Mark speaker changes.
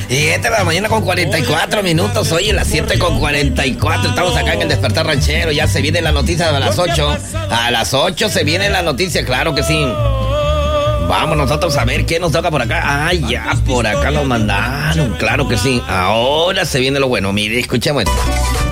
Speaker 1: 7 de la mañana con 44 minutos. Oye, las 7 con 44. Estamos acá en el Despertar Ranchero. Ya se viene la noticia a las 8. A las 8 se viene la noticia, claro que sí. Vamos nosotros a ver qué nos toca por acá. Ay, ya, por acá nos mandaron. Claro que sí. Ahora se viene lo bueno. Mire, escuchemos esto.